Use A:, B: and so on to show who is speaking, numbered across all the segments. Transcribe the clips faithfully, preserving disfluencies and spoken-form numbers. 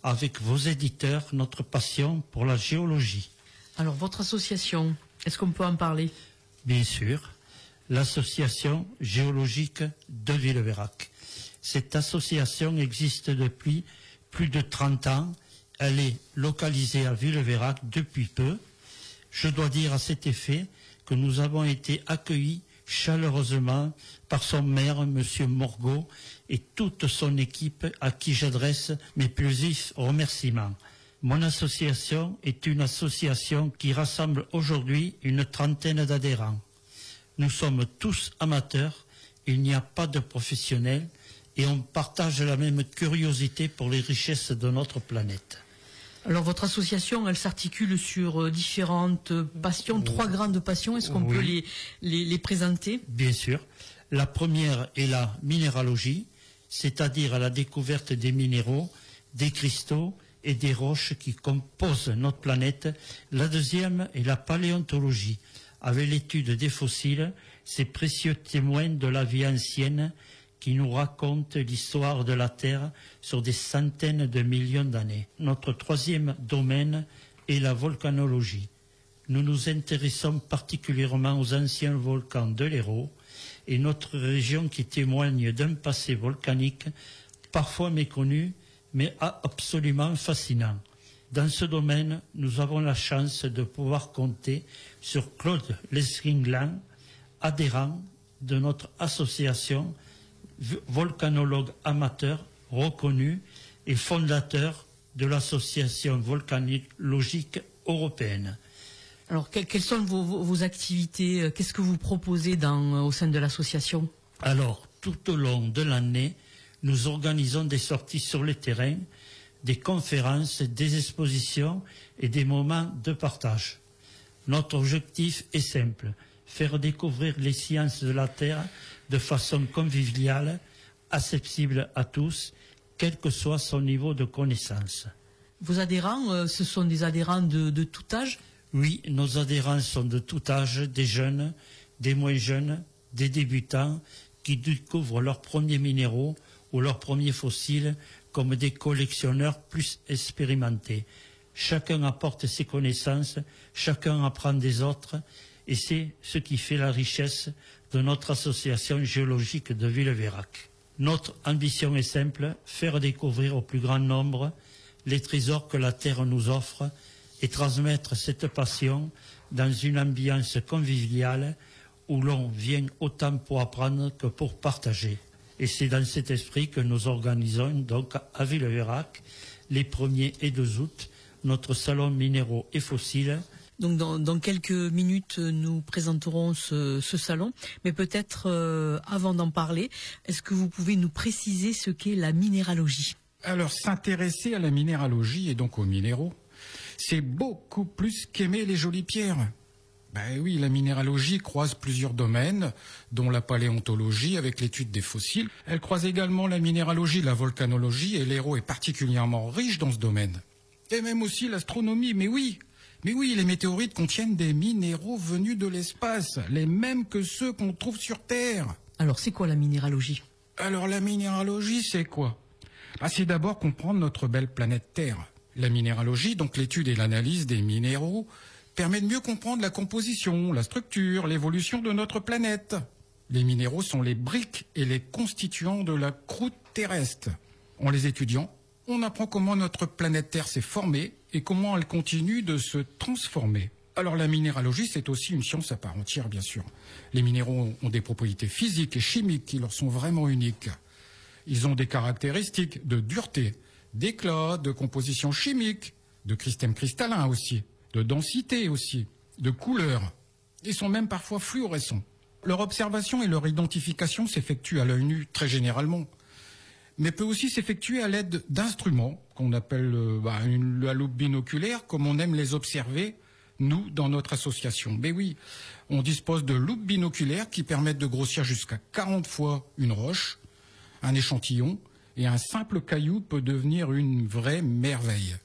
A: avec vos éditeurs, notre passion pour la géologie.
B: Alors, votre association, est-ce qu'on peut en parler?
A: Bien sûr, l'association géologique de Villeveyrac. Cette association existe depuis plus de trente ans. Elle est localisée à Villeveyrac depuis peu. Je dois dire à cet effet que nous avons été accueillis chaleureusement par son maire, M. Morgot, et toute son équipe à qui j'adresse mes plus vifs remerciements. Mon association est une association qui rassemble aujourd'hui une trentaine d'adhérents. Nous sommes tous amateurs, il n'y a pas de professionnels et on partage la même curiosité pour les richesses de notre planète.
B: Alors votre association, elle s'articule sur différentes passions, trois grandes passions. Est-ce qu'on oui. peut les, les, les présenter?
A: Bien sûr. La première est la minéralogie, c'est-à-dire la découverte des minéraux, des cristaux et des roches qui composent notre planète. La deuxième est la paléontologie, avec l'étude des fossiles, ces précieux témoins de la vie ancienne qui nous raconte l'histoire de la Terre sur des centaines de millions d'années. Notre troisième domaine est la volcanologie. Nous nous intéressons particulièrement aux anciens volcans de l'Hérault et notre région qui témoigne d'un passé volcanique parfois méconnu, mais absolument fascinant. Dans ce domaine, nous avons la chance de pouvoir compter sur Claude Lesringlan, adhérent de notre association, volcanologue amateur reconnu et fondateur de l'association volcanologique européenne.
B: Alors, que, quelles sont vos, vos, vos activités? Qu'est-ce que vous proposez dans, au sein de l'association?
A: Alors, tout au long de l'année, nous organisons des sorties sur le terrain, des conférences, des expositions et des moments de partage. Notre objectif est simple, faire découvrir les sciences de la Terre de façon conviviale, accessible à tous, quel que soit son niveau de connaissance.
B: Vos adhérents, euh, ce sont des adhérents de, de tout âge?
A: Oui, nos adhérents sont de tout âge, des jeunes, des moins jeunes, des débutants qui découvrent leurs premiers minéraux ou leurs premiers fossiles comme des collectionneurs plus expérimentés. Chacun apporte ses connaissances, chacun apprend des autres, et c'est ce qui fait la richesse de notre association géologique de Villeveyrac. Notre ambition est simple, faire découvrir au plus grand nombre les trésors que la Terre nous offre et transmettre cette passion dans une ambiance conviviale où l'on vient autant pour apprendre que pour partager. Et c'est dans cet esprit que nous organisons donc à Villeveyrac, les premiers et deux août, notre salon minéraux et fossiles.
B: Donc dans, dans quelques minutes, nous présenterons ce, ce salon. Mais peut-être euh, avant d'en parler, est-ce que vous pouvez nous préciser ce qu'est la minéralogie?
C: Alors s'intéresser à la minéralogie et donc aux minéraux, c'est beaucoup plus qu'aimer les jolies pierres. Ben oui, la minéralogie croise plusieurs domaines, dont la paléontologie avec l'étude des fossiles. Elle croise également la minéralogie, la volcanologie, et l'Hérault est particulièrement riche dans ce domaine. Et même aussi l'astronomie, mais oui, mais oui, les météorites contiennent des minéraux venus de l'espace, les mêmes que ceux qu'on trouve sur Terre.
B: Alors c'est quoi la minéralogie?
C: Alors la minéralogie, c'est quoi? Ah, c'est d'abord comprendre notre belle planète Terre. La minéralogie, donc l'étude et l'analyse des minéraux, permet de mieux comprendre la composition, la structure, l'évolution de notre planète. Les minéraux sont les briques et les constituants de la croûte terrestre. En les étudiant, on apprend comment notre planète Terre s'est formée et comment elle continue de se transformer. Alors la minéralogie, c'est aussi une science à part entière, bien sûr. Les minéraux ont des propriétés physiques et chimiques qui leur sont vraiment uniques. Ils ont des caractéristiques de dureté, d'éclat, de composition chimique, de système cristallin aussi, de densité aussi, de couleur. Ils sont même parfois fluorescents. Leur observation et leur identification s'effectuent à l'œil nu très généralement, mais peut aussi s'effectuer à l'aide d'instruments qu'on appelle euh, bah, une, la loupe binoculaire, comme on aime les observer, nous, dans notre association. Mais oui, on dispose de loupes binoculaires qui permettent de grossir jusqu'à quarante fois une roche, un échantillon, et un simple caillou peut devenir une vraie merveille.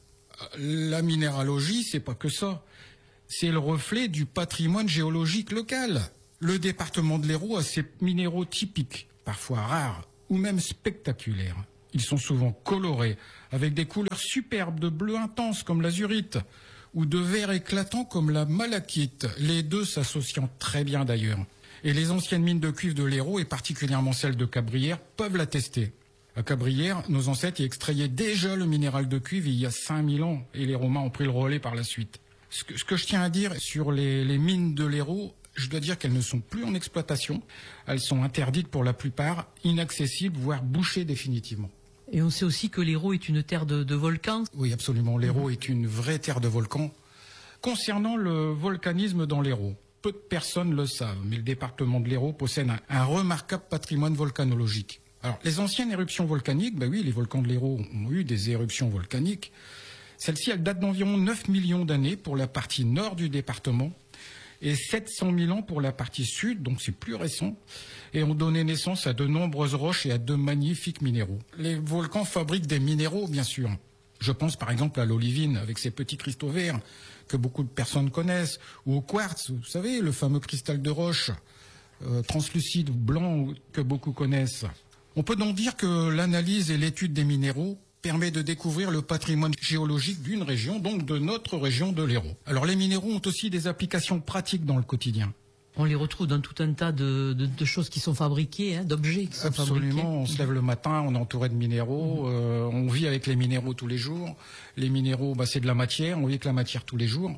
C: La minéralogie, c'est pas que ça. C'est le reflet du patrimoine géologique local. Le département de l'Hérault a ses minéraux typiques, parfois rares, ou même spectaculaires. Ils sont souvent colorés, avec des couleurs superbes de bleu intense comme l'azurite, ou de vert éclatant comme la malachite, les deux s'associant très bien d'ailleurs. Et les anciennes mines de cuivre de l'Hérault, et particulièrement celles de Cabrières, peuvent l'attester. À Cabrières, nos ancêtres y extrayaient déjà le minéral de cuivre il y a cinq mille ans, et les Romains ont pris le relais par la suite. Ce que, ce que je tiens à dire sur les, les mines de l'Hérault, je dois dire qu'elles ne sont plus en exploitation. Elles sont interdites pour la plupart, inaccessibles, voire bouchées définitivement.
B: Et on sait aussi que l'Hérault est une terre de, de volcans.
C: Oui, absolument. L'Hérault mmh. est une vraie terre de volcans. Concernant le volcanisme dans l'Hérault, peu de personnes le savent, mais le département de l'Hérault possède un, un remarquable patrimoine volcanologique. Alors, les anciennes éruptions volcaniques, ben oui, les volcans de l'Hérault ont eu des éruptions volcaniques. Celles-ci, elles datent d'environ neuf millions d'années pour la partie nord du département et sept cent mille ans pour la partie sud, donc c'est plus récent, et ont donné naissance à de nombreuses roches et à de magnifiques minéraux. Les volcans fabriquent des minéraux, bien sûr. Je pense par exemple à l'olivine, avec ses petits cristaux verts, que beaucoup de personnes connaissent, ou au quartz, vous savez, le fameux cristal de roche, euh, translucide ou blanc, que beaucoup connaissent. On peut donc dire que l'analyse et l'étude des minéraux permet de découvrir le patrimoine géologique d'une région, donc de notre région de l'Hérault. Alors les minéraux ont aussi des applications pratiques dans le quotidien.
B: On les retrouve dans tout un tas de, de, de choses qui sont fabriquées, hein, d'objets qui sont
C: Absolument,
B: fabriqués.
C: Absolument, on se lève le matin, on est entouré de minéraux, mmh. euh, on vit avec les minéraux tous les jours. Les minéraux, bah, c'est de la matière, on vit avec la matière tous les jours.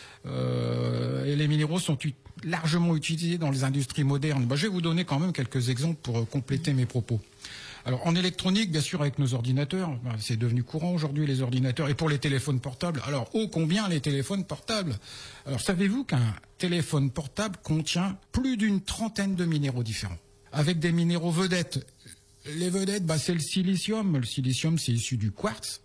C: Euh, et les minéraux sont largement utilisés dans les industries modernes. Bah, je vais vous donner quand même quelques exemples pour euh, compléter mes propos. Alors en électronique, bien sûr, avec nos ordinateurs, bah, c'est devenu courant aujourd'hui les ordinateurs, et pour les téléphones portables. Alors ô combien les téléphones portables. Alors savez-vous qu'un téléphone portable contient plus d'une trentaine de minéraux différents, avec des minéraux vedettes. Les vedettes, bah, c'est le silicium. Le silicium, c'est issu du quartz.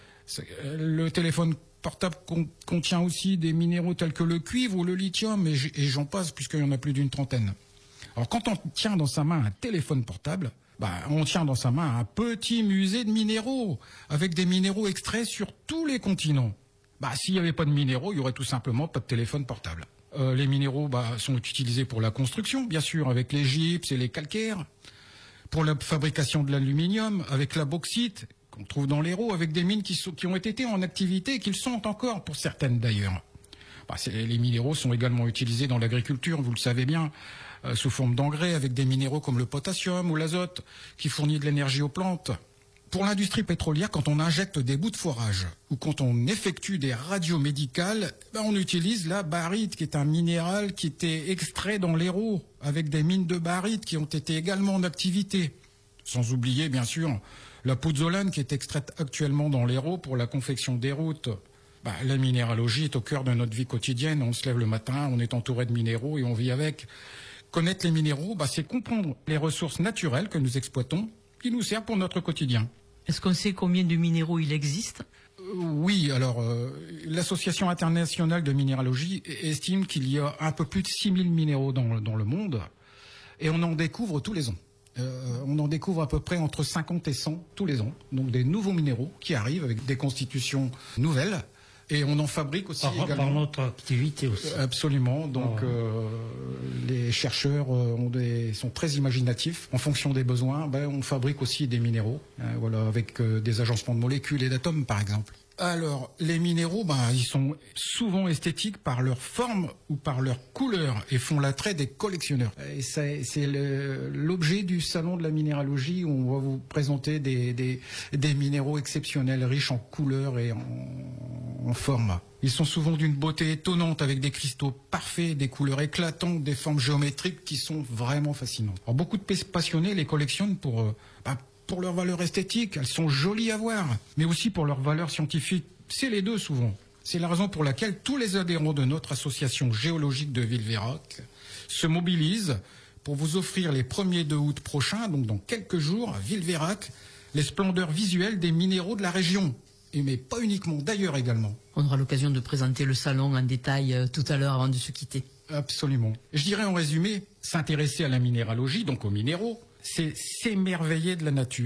C: Le téléphone portable con contient aussi des minéraux tels que le cuivre ou le lithium, et j'en passe, puisqu'il y en a plus d'une trentaine. Alors quand on tient dans sa main un téléphone portable, bah, on tient dans sa main un petit musée de minéraux, avec des minéraux extraits sur tous les continents. Bah, s'il n'y avait pas de minéraux, il y aurait tout simplement pas de téléphone portable. Euh, les minéraux bah, sont utilisés pour la construction, bien sûr, avec les gypses et les calcaires, pour la fabrication de l'aluminium, avec la bauxite, qu'on trouve dans l'Hérault, avec des mines qui, sont, qui ont été en activité et qui le sont encore, pour certaines d'ailleurs. Bah, les minéraux sont également utilisés dans l'agriculture, vous le savez bien, euh, sous forme d'engrais, avec des minéraux comme le potassium ou l'azote, qui fournit de l'énergie aux plantes. Pour l'industrie pétrolière, quand on injecte des bouts de forage ou quand on effectue des radios médicales, ben on utilise la barite, qui est un minéral qui était extrait dans l'Hérault, avec des mines de barite qui ont été également en activité. Sans oublier, bien sûr, la pouzzolane qui est extraite actuellement dans l'Hérault pour la confection des routes. Ben, la minéralogie est au cœur de notre vie quotidienne. On se lève le matin, on est entouré de minéraux et on vit avec. Connaître les minéraux, ben, c'est comprendre les ressources naturelles que nous exploitons, qui nous servent pour notre quotidien.
B: Est-ce qu'on sait combien de minéraux il existe ?
C: euh, Oui, alors euh, l'Association internationale de minéralogie estime qu'il y a un peu plus de six mille minéraux dans, dans le monde, et on en découvre tous les ans. Euh, on en découvre à peu près entre cinquante et cent tous les ans, donc des nouveaux minéraux qui arrivent avec des constitutions nouvelles. Et on en fabrique aussi
A: par,
C: également.
A: Par notre activité aussi.
C: Absolument. Donc ah ouais. euh, les chercheurs ont des, sont très imaginatifs. En fonction des besoins, ben, on fabrique aussi des minéraux, hein, voilà, avec euh, des agencements de molécules et d'atomes, par exemple. Alors, les minéraux, ben, ils sont souvent esthétiques par leur forme ou par leur couleur et font l'attrait des collectionneurs. Et c'est l'objet du salon de la minéralogie où on va vous présenter des, des, des minéraux exceptionnels, riches en couleurs et en, en forme. Ils sont souvent d'une beauté étonnante avec des cristaux parfaits, des couleurs éclatantes, des formes géométriques qui sont vraiment fascinantes. Alors, beaucoup de passionnés les collectionnent pour... Euh, ben, pour leur valeur esthétique, elles sont jolies à voir, mais aussi pour leur valeur scientifique. C'est les deux souvent. C'est la raison pour laquelle tous les adhérents de notre association géologique de Villeveyrac se mobilisent pour vous offrir les premiers deux août prochains, donc dans quelques jours, à Villeveyrac, les splendeurs visuelles des minéraux de la région. Et mais pas uniquement, d'ailleurs également.
B: On aura l'occasion de présenter le salon en détail euh, tout à l'heure avant de se quitter.
C: Absolument. Je dirais en résumé, s'intéresser à la minéralogie, donc aux minéraux, c'est s'émerveiller de la nature.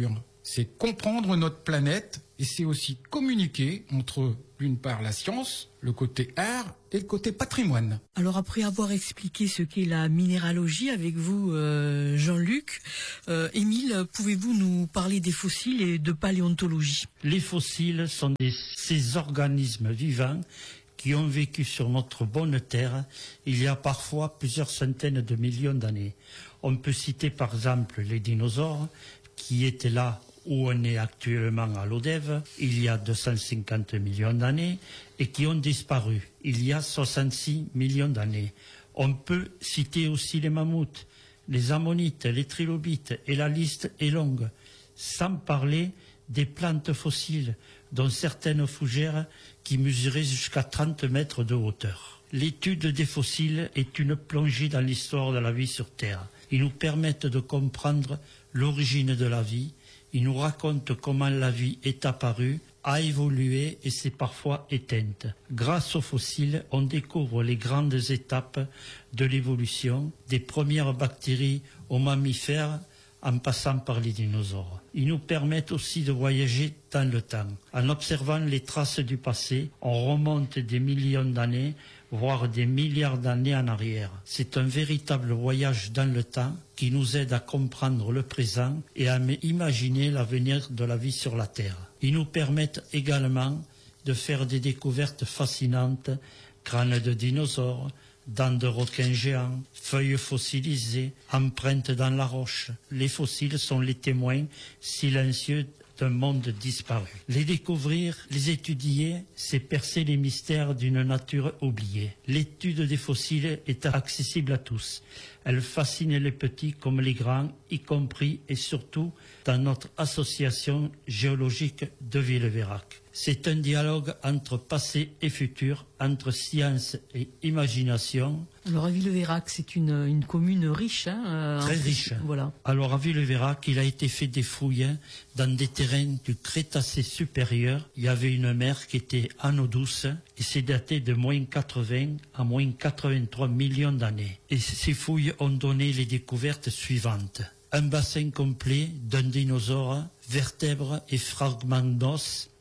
C: c'est comprendre notre planète et c'est aussi communiquer entre, d'une part, la science, le côté art et le côté patrimoine.
B: Alors après avoir expliqué ce qu'est la minéralogie avec vous, euh, Jean-Luc, euh, Émile, pouvez-vous nous parler des fossiles et de paléontologie?
A: Les fossiles sont des, ces organismes vivants qui ont vécu sur notre bonne terre il y a parfois plusieurs centaines de millions d'années. On peut citer par exemple les dinosaures qui étaient là où on est actuellement à l'Odève il y a deux cent cinquante millions d'années et qui ont disparu il y a soixante-six millions d'années. On peut citer aussi les mammouths, les ammonites, les trilobites et la liste est longue, sans parler des plantes fossiles dont certaines fougères qui mesuraient jusqu'à trente mètres de hauteur. L'étude des fossiles est une plongée dans l'histoire de la vie sur Terre. Ils nous permettent de comprendre l'origine de la vie. Ils nous racontent comment la vie est apparue, a évolué et s'est parfois éteinte. Grâce aux fossiles, on découvre les grandes étapes de l'évolution, des premières bactéries aux mammifères, en passant par les dinosaures. Ils nous permettent aussi de voyager dans le temps. En observant les traces du passé, on remonte des millions d'années, voire des milliards d'années en arrière. C'est un véritable voyage dans le temps qui nous aide à comprendre le présent et à imaginer l'avenir de la vie sur la Terre. Ils nous permettent également de faire des découvertes fascinantes, crânes de dinosaures, dents de requins géants, feuilles fossilisées, empreintes dans la roche. Les fossiles sont les témoins silencieux d'un monde disparu. Les découvrir, les étudier, c'est percer les mystères d'une nature oubliée. L'étude des fossiles est accessible à tous. Elle fascine les petits comme les grands, y compris et surtout dans notre association géologique de Villeveyrac. C'est un dialogue entre passé et futur, entre science et imagination.
B: Alors à Villeveyrac, c'est une, une commune riche. Hein,
A: Très riche.
B: Voilà.
A: Alors à Villeveyrac, il a été fait des fouilles dans des terrains du Crétacé supérieur. Il y avait une mer qui était en eau douce et c'est daté de moins quatre-vingts à moins quatre-vingt-trois millions d'années. Et ces fouilles ont donné les découvertes suivantes. Un bassin complet d'un dinosaure, vertèbres et fragments d'os,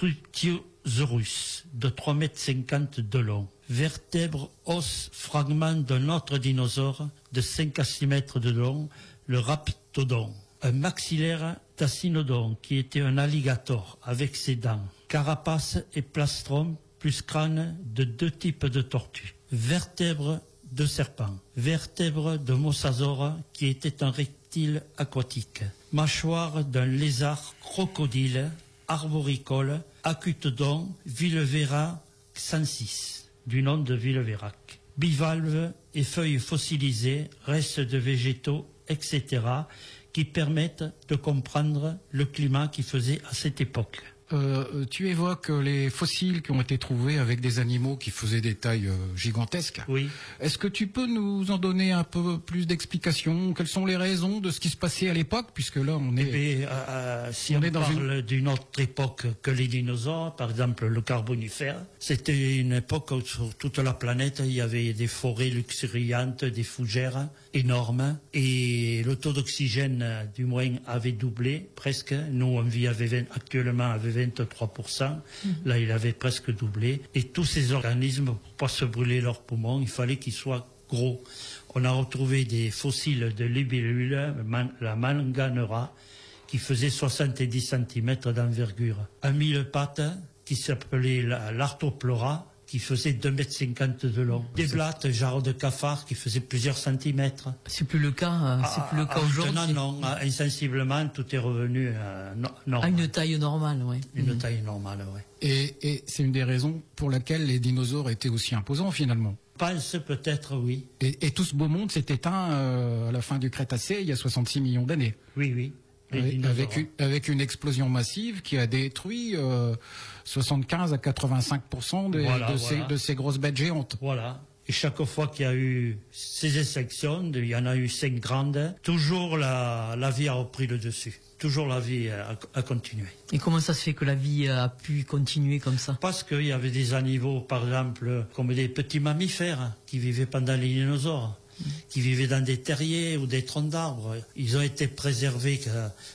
A: Struthiosaurus, de trois mètres cinquante de long. Vertèbres, os, fragments d'un autre dinosaure de cinq à six mètres de long, le Raptodon. Un maxillaire d'Acynodon, qui était un alligator avec ses dents. Carapace et plastron, plus crâne de deux types de tortues. Vertèbres de serpents. Vertèbres de mosasaure, qui était un reptile aquatique. Mâchoire d'un lézard crocodile, arboricole, Acutodon Villeveyrac cent six, du nom de Villeveyrac. Bivalves et feuilles fossilisées, restes de végétaux, et cetera, qui permettent de comprendre le climat qui faisait à cette époque.
C: Euh, tu évoques les fossiles qui ont été trouvés avec des animaux qui faisaient des tailles euh, gigantesques.
A: Oui.
C: Est-ce que tu peux nous en donner un peu plus d'explications? Quelles sont les raisons de ce qui se passait à l'époque? Puisque là, on est...
A: Eh bien, euh, si
C: on
A: on,
C: est dans
A: parle
C: une...
A: d'une autre époque que les dinosaures, par exemple le Carbonifère, c'était une époque où sur toute la planète, il y avait des forêts luxuriantes, des fougères énormes, et le taux d'oxygène, du moins, avait doublé, presque. Nous, on vit avec, actuellement avec vingt-trois pour cent. Mmh. Là, il avait presque doublé. Et tous ces organismes, pour ne pas se brûler leurs poumons, il fallait qu'ils soient gros. On a retrouvé des fossiles de libellule, la Manganera, qui faisait soixante-dix centimètres d'envergure. Un mille pattes qui s'appelait l'Arthroplora, qui faisait deux mètres cinquante de long. Des blattes, genre de cafard, qui faisaient plusieurs centimètres.
B: C'est plus le cas, c'est plus le cas aujourd'hui.
A: Maintenant, non, insensiblement, tout est revenu à, no,
B: à une taille normale, oui.
A: Une
B: mmh.
A: taille normale, oui.
C: Et, et c'est une des raisons pour laquelle les dinosaures étaient aussi imposants, finalement.
A: Pense peut-être, oui.
C: Et, et tout ce beau monde s'est éteint euh, à la fin du Crétacé, il y a soixante-six millions d'années.
A: Oui, oui.
C: Avec, avec, une, avec une explosion massive qui a détruit euh, soixante-quinze à quatre-vingt-cinq pour cent de,
A: voilà,
C: de,
A: voilà.
C: Ces, de ces grosses bêtes géantes.
A: Voilà. Et chaque fois qu'il y a eu ces exceptions, il y en a eu cinq grandes, toujours la, la vie a repris le dessus. Toujours la vie a, a continué.
B: Et comment ça se fait que la vie a pu continuer comme ça?
A: Parce qu'il y avait des animaux, par exemple, comme des petits mammifères qui vivaient pendant les dinosaures. Qui vivaient dans des terriers ou des troncs d'arbres. Ils ont été préservés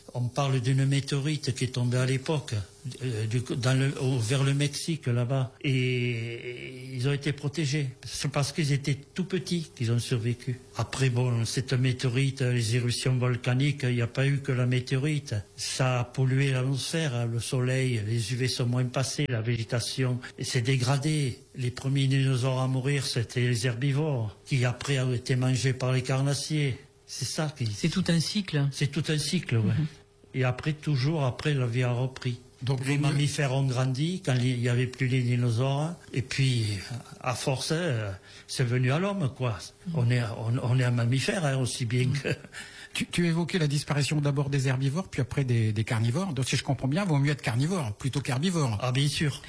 A: On parle d'une météorite qui est tombée à l'époque, euh, du- dans le- au- vers le Mexique, là-bas. Et ils ont été protégés. C'est parce qu'ils étaient tout petits qu'ils ont survécu. Après, bon, cette météorite, les éruptions volcaniques, il n'y a pas eu que la météorite. Ça a pollué l'atmosphère, le soleil, les U V sont moins passés, la végétation s'est dégradée. Les premiers dinosaures à mourir, c'était les herbivores, qui après ont été mangés par les carnassiers. C'est ça qui...
B: C'est tout un cycle.
A: C'est tout un cycle, ouais. Et après, toujours après, la vie a repris.
C: Donc,
A: Les
C: vaut mieux-
A: mammifères ont grandi quand il n'y avait plus les dinosaures. Et puis, à force, euh, c'est venu à l'homme, quoi. On est, on, on est un mammifère, hein, aussi bien que...
C: Tu, tu évoquais la disparition d'abord des herbivores, puis après des, des carnivores. Donc si je comprends bien, il vaut mieux être carnivore plutôt qu'herbivore.
A: Ah, bien sûr.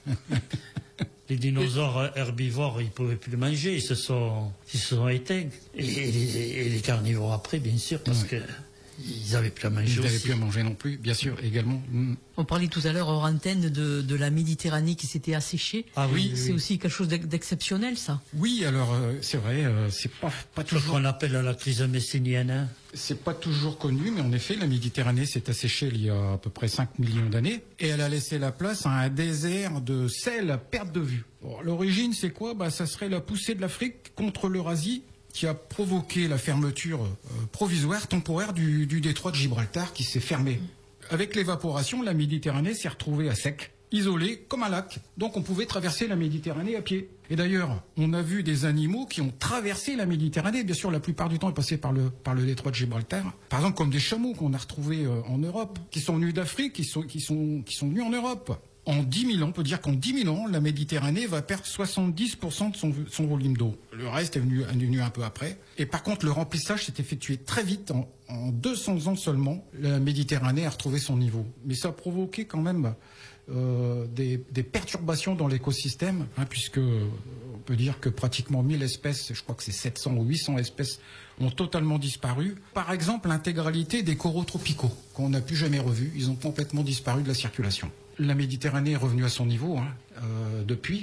A: Les dinosaures herbivores, ils ne pouvaient plus manger, ils se sont, ils se sont éteints. Et, et les, et les carnivores après, bien sûr, parce
C: Ouais.
A: que ils n'avaient plus à manger
C: Ils n'avaient
A: aussi.
C: plus à manger non plus, bien sûr, également. Mm.
B: On parlait tout à l'heure hors antenne de, de la Méditerranée qui s'était asséchée.
A: Ah oui, oui,
B: C'est
A: oui.
B: aussi quelque chose d'ex- d'exceptionnel, ça.
C: Oui, alors euh, c'est vrai, euh, c'est pas pas
A: Ce
C: toujours
A: qu'on appelle la crise messinienne. Hein.
C: c'est pas toujours connu, mais en effet, la Méditerranée s'est asséchée il y a à peu près cinq millions d'années, et elle a laissé la place à un désert de sel à perte de vue. Bon, l'origine, c'est quoi? Bah, ça serait la poussée de l'Afrique contre l'Eurasie, qui a provoqué la fermeture euh, provisoire, temporaire du, du détroit de Gibraltar, qui s'est fermé. Avec l'évaporation, la Méditerranée s'est retrouvée à sec, isolée comme un lac. Donc on pouvait traverser la Méditerranée à pied. Et d'ailleurs, on a vu des animaux qui ont traversé la Méditerranée. Bien sûr, la plupart du temps, ils passaient par le, par le détroit de Gibraltar. Par exemple, comme des chameaux qu'on a retrouvés euh, en Europe, qui sont venus d'Afrique, qui sont, qui, sont, qui sont venus en Europe. En dix mille ans, on peut dire qu'en dix mille ans, la Méditerranée va perdre soixante-dix pour cent de son, son volume d'eau. Le reste est venu, est venu un peu après. Et par contre, le remplissage s'est effectué très vite. En, en deux cents ans seulement, la Méditerranée a retrouvé son niveau. Mais ça a provoqué quand même euh, des, des perturbations dans l'écosystème, hein, puisque on peut dire que pratiquement mille espèces, je crois que c'est sept cents ou huit cents espèces, ont totalement disparu. Par exemple, l'intégralité des coraux tropicaux, qu'on n'a plus jamais revus, ils ont complètement disparu de la circulation. La Méditerranée est revenue à son niveau hein, euh, depuis,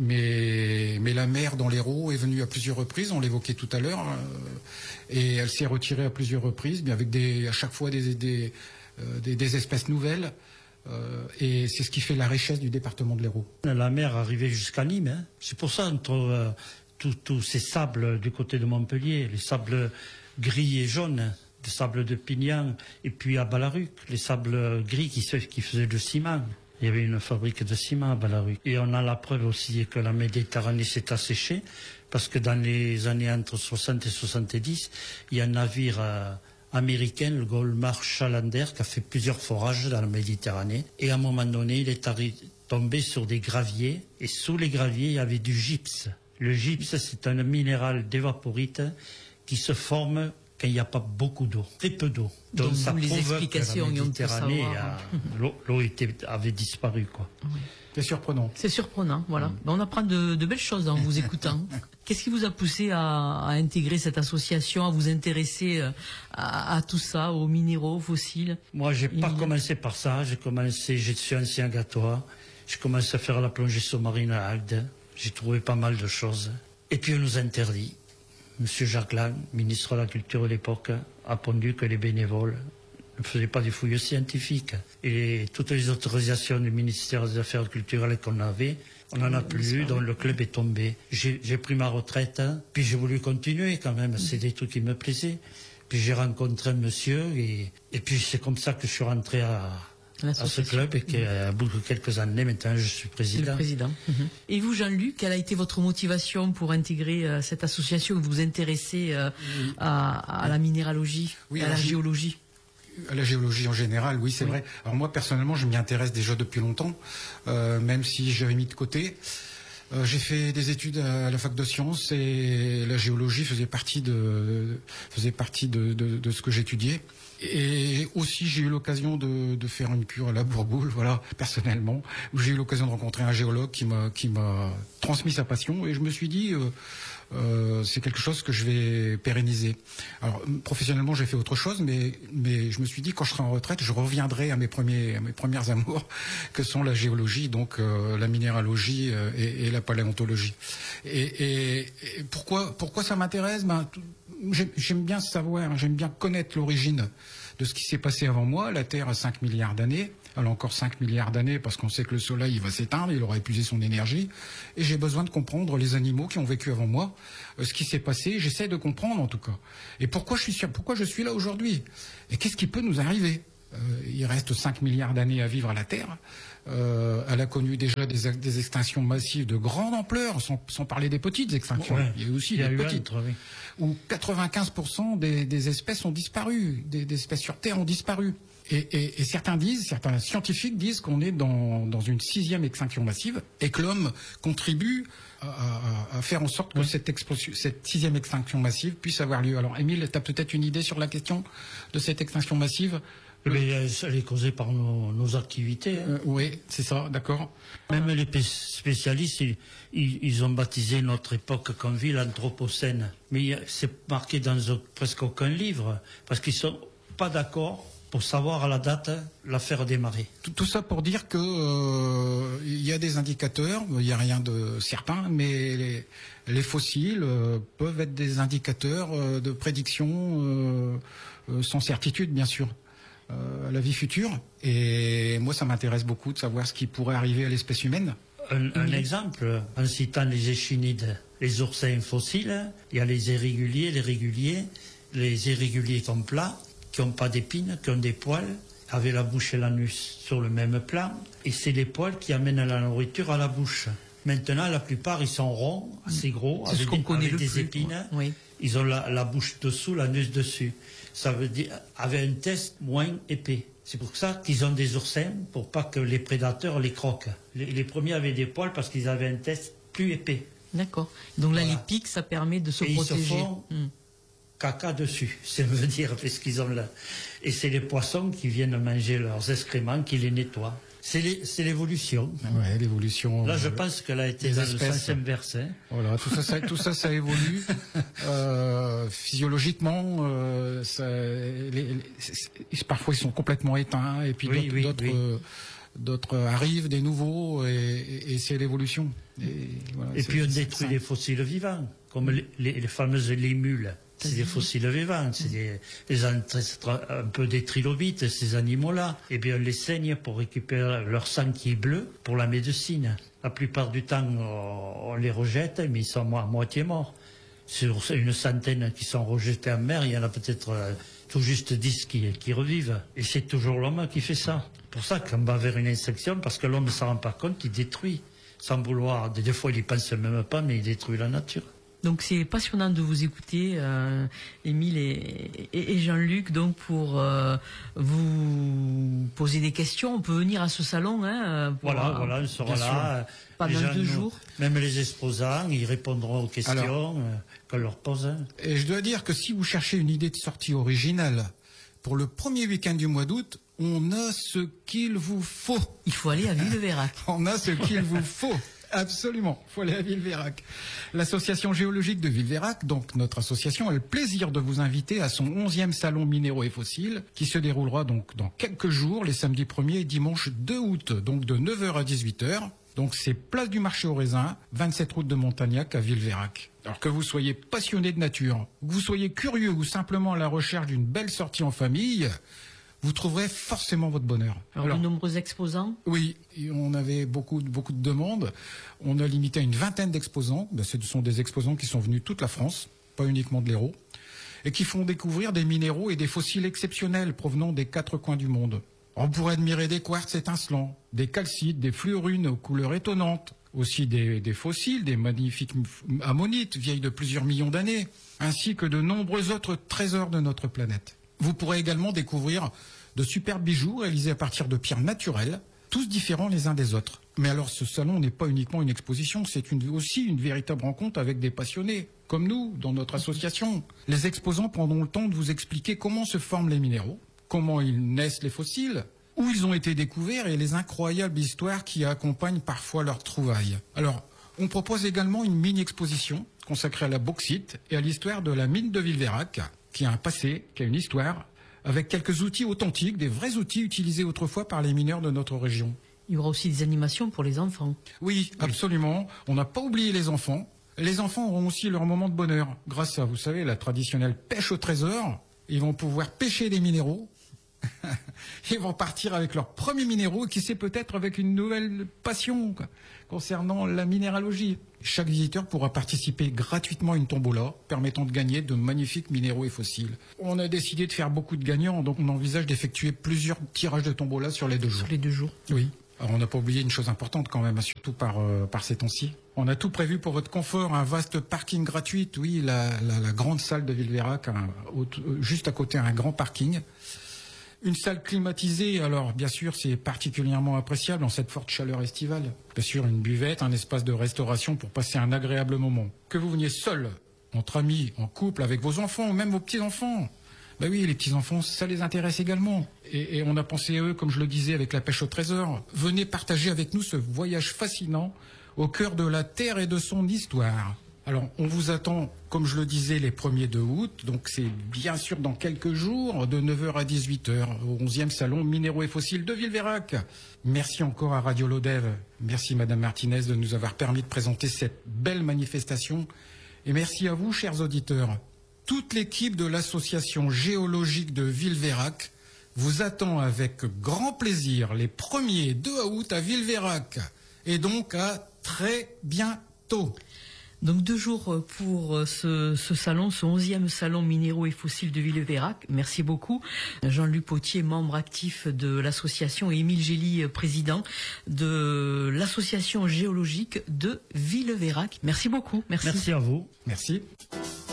C: mais, mais la mer dans l'Hérault est venue à plusieurs reprises, on l'évoquait tout à l'heure, euh, et elle s'est retirée à plusieurs reprises, mais avec des, à chaque fois des, des, euh, des, des espèces nouvelles, euh, et c'est ce qui fait la richesse du département de l'Hérault.
A: La mer arrivait jusqu'à Nîmes. Hein. C'est pour ça, entre euh, tous ces sables du côté de Montpellier, les sables gris et jaunes, les sables de Pignan, et puis à Balaruc, les sables gris qui, se, qui faisaient du ciment. Il y avait une fabrique de ciment à Balaruc. Et on a la preuve aussi que la Méditerranée s'est asséchée, parce que dans les années entre soixante et soixante-dix, il y a un navire euh, américain, le Goldmar Chalander, qui a fait plusieurs forages dans la Méditerranée. Et à un moment donné, il est arri- tombé sur des graviers, et sous les graviers, il y avait du gypse. Le gypse, c'est un minéral d'évaporite qui se forme quand il n'y a pas beaucoup d'eau, très peu d'eau.
B: Donc,
A: ça
B: d'où les
A: prouve
B: explications,
A: que la
B: et on peut
A: Méditerranée,
B: savoir.
A: a- l'eau, l'eau était, avait disparu, quoi.
C: C'est surprenant.
B: C'est surprenant, voilà. Ben, on apprend de, de belles choses en vous écoutant. Qu'est-ce qui vous a poussé à, à intégrer cette association, à vous intéresser euh, à, à tout ça, aux minéraux, aux fossiles?
A: Moi, j'ai pas
B: Il-
A: commencé par ça. J'ai commencé, je suis ancien gâtois. J'ai commencé à faire la plongée sous-marine à Agde. J'ai trouvé pas mal de choses. Et puis on nous interdit. Monsieur Jacques Lang, ministre de la Culture de l'époque, a pondu que les bénévoles ne faisaient pas des fouilles scientifiques. Et toutes les autorisations du ministère des Affaires culturelles qu'on avait, on n'en a plus eu, donc le club est tombé. J'ai j'ai pris ma retraite, hein, puis j'ai voulu continuer quand même, c'est des trucs qui me plaisaient. Puis j'ai rencontré un monsieur, et, et puis c'est comme ça que je suis rentré à, à ce
B: L'association.
A: club, et qu'à bout de quelques années, maintenant je suis
B: Le
A: président.
B: président. Mhm. Et vous, Jean-Luc, quelle a été votre motivation pour intégrer euh, cette association, vous vous intéressez euh, à, à la minéralogie,
C: Oui,
B: à la
C: alors, je-
B: géologie?
C: À la géologie en général, oui, c'est vrai. Alors moi, personnellement, je m'y intéresse déjà depuis longtemps, euh, même si j'avais mis de côté. Euh, j'ai fait des études à la fac de sciences et la géologie faisait partie de, faisait partie de, de, de ce que j'étudiais. Et aussi, j'ai eu l'occasion de, de faire une cure à la Bourboule, voilà, personnellement, où j'ai eu l'occasion de rencontrer un géologue qui m'a, qui m'a transmis sa passion, et je me suis dit, euh, euh, c'est quelque chose que je vais pérenniser. Alors, professionnellement, j'ai fait autre chose, mais, mais je me suis dit, quand je serai en retraite, je reviendrai à mes premiers, à mes premières amours, que sont la géologie, donc euh, la minéralogie euh, et, et la paléontologie. Et, et, et pourquoi, pourquoi ça m'intéresse? Ben, tout- J'aime j'aime bien savoir, j'aime bien connaître l'origine de ce qui s'est passé avant moi. La Terre a cinq milliards d'années. Elle a encore cinq milliards d'années parce qu'on sait que le Soleil il va s'éteindre, il aura épuisé son énergie. Et j'ai besoin de comprendre les animaux qui ont vécu avant moi, euh, ce qui s'est passé. J'essaie de comprendre en tout cas. Et pourquoi je suis, sûr, pourquoi je suis là aujourd'hui? Et qu'est-ce qui peut nous arriver? euh, Il reste cinq milliards d'années à vivre à la Terre. Euh, elle a connu déjà des, des extinctions massives de grande ampleur, sans, sans parler des petites extinctions.
A: Ouais,
C: il y a eu aussi
A: il y a
C: des
A: eu
C: petites,
A: entre, oui.
C: où quatre-vingt-quinze pour cent des, des espèces ont disparu, des, des espèces sur Terre ont disparu. Et, et, et certains disent, certains scientifiques disent qu'on est dans, dans une sixième extinction massive et que l'homme contribue à, à, à faire en sorte que oui. cette, cette sixième extinction massive puisse avoir lieu. Alors, Émile, tu as peut-être une idée sur la question de cette extinction massive?
A: Mais elle est causée par nos, nos activités. Hein.
C: Euh, oui, c'est ça, d'accord.
A: Même les spécialistes, ils, ils, ils ont baptisé notre époque comme vie l'Anthropocène. Mais c'est marqué dans presque aucun livre, parce qu'ils sont pas d'accord pour savoir à la date l'affaire des marées.
C: Tout, tout ça pour dire que euh, il y a des indicateurs, il n'y a rien de certain, mais les, les fossiles euh, peuvent être des indicateurs euh, de prédiction euh, euh, sans certitude, bien sûr. Euh, à la vie future. Et moi, ça m'intéresse beaucoup de savoir ce qui pourrait arriver à l'espèce humaine.
A: Un, un exemple, en citant les échinides, les oursins fossiles, il y a les irréguliers, les réguliers, les irréguliers sont plats, qui n'ont pas d'épines, qui ont des poils, avec la bouche et l'anus sur le même plan, et c'est les poils qui amènent la nourriture à la bouche. Maintenant, la plupart, ils sont ronds, assez gros, avec, des, avec des épines. Oui. Ils ont la, la bouche dessous, l'anus dessus. Ça veut dire avec un test moins épais. C'est pour ça qu'ils ont des oursins, pour pas que les prédateurs les croquent. Les, les premiers avaient des poils parce qu'ils avaient un test plus épais.
B: D'accord. Donc voilà. Là, les pics, ça permet de se
A: et
B: protéger.
A: Ils se font hum. caca dessus, ça veut dire, parce qu'ils ont là. Et c'est les poissons qui viennent manger leurs excréments, qui les nettoient. C'est l'évolution.
C: Ouais, l'évolution.
A: Là, je pense qu'elle a été dans le sens inverse. Hein.
C: Voilà, tout ça, ça, tout ça, ça évolue euh, physiologiquement. Euh, ça, les, les, parfois, ils sont complètement éteints, et puis oui, d'autres, oui, oui. euh, d'autres arrivent, des nouveaux, et, et, et c'est l'évolution. Et, voilà,
A: et puis, on détruit les fossiles vivants, comme les, les, les fameuses limules. C'est des fossiles vivants, c'est des, des ancêtres un peu des trilobites, ces animaux-là. Et bien, on les saigne pour récupérer leur sang qui est bleu pour la médecine. La plupart du temps, on les rejette, mais ils sont à moitié morts. Sur une centaine qui sont rejetés en mer, il y en a peut-être euh, tout juste dix qui, qui revivent. Et c'est toujours l'homme qui fait ça. C'est pour ça qu'on va vers une extinction, parce que l'homme ne s'en rend pas compte, il détruit. Sans vouloir, des fois il n'y pense même pas, mais il détruit la nature.
B: Donc c'est passionnant de vous écouter, euh, Émile et, et, et Jean-Luc, donc pour euh, vous poser des questions. On peut venir à ce salon. Hein, pour,
A: voilà, euh, voilà, on sera là.
B: Pendant deux jours.
A: Même les exposants, ils répondront aux questions Alors, euh, qu'on leur pose.
C: Et je dois dire que si vous cherchez une idée de sortie originale, pour le premier week-end du mois d'août, on a ce qu'il vous faut.
B: Il faut aller à Villeveyrac.
C: On a ce qu'il vous faut. Absolument, il faut aller à Villeveyrac. L'association géologique de Villeveyrac, donc notre association, a le plaisir de vous inviter à son onzième salon minéraux et fossiles, qui se déroulera donc dans quelques jours, les samedis premier et dimanche deux août, donc de neuf heures à dix-huit heures. Donc c'est place du marché aux raisins, vingt-sept route de Montagnac à Villeveyrac. Alors que vous soyez passionné de nature, que vous soyez curieux ou simplement à la recherche d'une belle sortie en famille, vous trouverez forcément votre bonheur.
B: Alors, Alors de nombreux exposants?
C: Oui, on avait beaucoup, beaucoup de demandes. On a limité à une vingtaine d'exposants. Ben, ce sont des exposants qui sont venus de toute la France, pas uniquement de l'Hérault, et qui font découvrir des minéraux et des fossiles exceptionnels provenant des quatre coins du monde. On pourrait admirer des quartz étincelants, des calcites, des fluorines aux couleurs étonnantes, aussi des, des fossiles, des magnifiques ammonites vieilles de plusieurs millions d'années, ainsi que de nombreux autres trésors de notre planète. Vous pourrez également découvrir de superbes bijoux réalisés à partir de pierres naturelles, tous différents les uns des autres. Mais alors ce salon n'est pas uniquement une exposition, c'est une, aussi une véritable rencontre avec des passionnés, comme nous, dans notre association. Les exposants prendront le temps de vous expliquer comment se forment les minéraux, comment ils naissent les fossiles, où ils ont été découverts et les incroyables histoires qui accompagnent parfois leurs trouvailles. Alors, on propose également une mini-exposition consacrée à la bauxite et à l'histoire de la mine de Villeveyrac, qui a un passé, qui a une histoire, avec quelques outils authentiques, des vrais outils utilisés autrefois par les mineurs de notre région.
B: Il y aura aussi des animations pour les enfants.
C: Oui, absolument. On n'a pas oublié les enfants. Les enfants auront aussi leur moment de bonheur. Grâce à, vous savez, la traditionnelle pêche au trésor, ils vont pouvoir pêcher des minéraux, Ils vont partir avec leurs premiers minéraux, qui sait peut-être avec une nouvelle passion quoi, concernant la minéralogie. Chaque visiteur pourra participer gratuitement à une tombola permettant de gagner de magnifiques minéraux et fossiles. On a décidé de faire beaucoup de gagnants, donc on envisage d'effectuer plusieurs tirages de tombola sur les deux jours.
B: Sur les deux jours.
C: Oui. Alors on n'a pas oublié une chose importante quand même, surtout par, euh, par ces temps-ci. On a tout prévu pour votre confort, un vaste parking gratuit, oui, la, la, la grande salle de Villeveyrac, un, au, juste à côté un grand parking. Une salle climatisée, alors bien sûr c'est particulièrement appréciable en cette forte chaleur estivale. Bien sûr une buvette, un espace de restauration pour passer un agréable moment. Que vous veniez seul, entre amis, en couple, avec vos enfants, ou même vos petits-enfants. Ben oui, les petits-enfants, ça les intéresse également. Et, et on a pensé à eux, comme je le disais, avec la pêche au trésor. Venez partager avec nous ce voyage fascinant au cœur de la Terre et de son histoire. Alors, on vous attend, comme je le disais, les premiers de août. Donc, c'est bien sûr dans quelques jours, de neuf heures à dix-huit heures, au onzième salon Minéraux et Fossiles de Villeveyrac. Merci encore à Radio Lodève. Merci, Madame Martinez, de nous avoir permis de présenter cette belle manifestation. Et merci à vous, chers auditeurs. Toute l'équipe de l'association géologique de Villeveyrac vous attend avec grand plaisir les premiers deux août à Villeveyrac. Et donc à très bientôt.
B: Donc deux jours pour ce, ce salon, ce onzième salon minéraux et fossiles de Villeveyrac. Merci beaucoup. Jean-Luc Potier, membre actif de l'association, et Émile Gély, président de l'association géologique de Villeveyrac. Merci beaucoup. Merci.
A: Merci à vous.
C: Merci.